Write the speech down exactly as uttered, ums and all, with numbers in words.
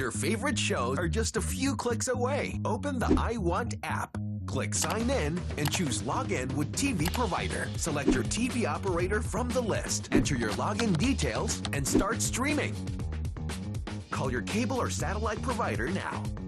Your favorite shows are just a few clicks away. Open the I Want app. Click Sign In and choose Login with T V Provider. Select your T V operator from the list. Enter your login details and start streaming. Call your cable or satellite provider now.